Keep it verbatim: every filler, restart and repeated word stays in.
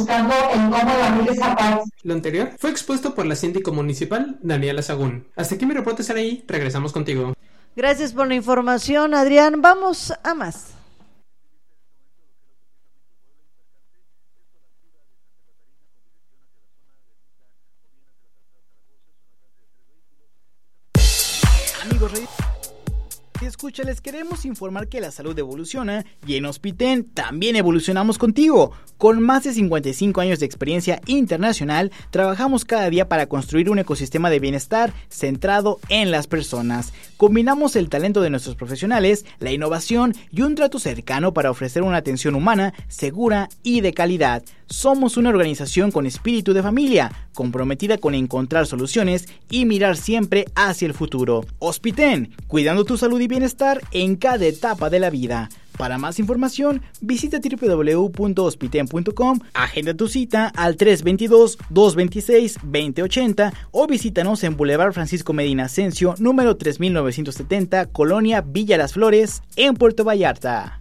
buscando el cómo evadir esa paz. Lo anterior fue expuesto por la síndico municipal Daniela Sagún. Hasta aquí mi reporte, Saraí. Regresamos contigo. Gracias por la información, Adrián. Vamos a más. Amigos, escucha, les queremos informar que la salud evoluciona y en Hospiten también evolucionamos contigo. Con más de cincuenta y cinco años de experiencia internacional, trabajamos cada día para construir un ecosistema de bienestar centrado en las personas. Combinamos el talento de nuestros profesionales, la innovación y un trato cercano para ofrecer una atención humana, segura y de calidad. Somos una organización con espíritu de familia, comprometida con encontrar soluciones y mirar siempre hacia el futuro. Hospiten, cuidando tu salud y bienestar en cada etapa de la vida. Para más información, visita doble u doble u doble u punto hospiten punto com, agenda tu cita al tres dos dos, dos dos seis, dos cero ocho cero o visítanos en Boulevard Francisco Medina Ascencio, número tres mil novecientos setenta, Colonia Villa Las Flores, en Puerto Vallarta.